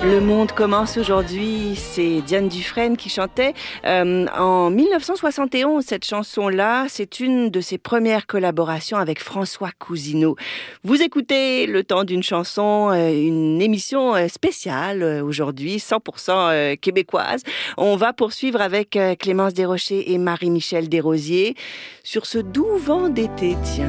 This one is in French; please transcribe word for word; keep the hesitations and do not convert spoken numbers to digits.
Le monde commence aujourd'hui, c'est Diane Dufresne qui chantait. Euh, en dix-neuf cent soixante et onze, cette chanson-là, c'est une de ses premières collaborations avec François Cousineau. Vous écoutez Le Temps d'une chanson, euh, une émission euh, spéciale euh, aujourd'hui, cent pour cent euh, québécoise. On va poursuivre avec euh, Clémence Desrochers et Marie-Michel Desrosiers sur ce doux vent d'été, tiens.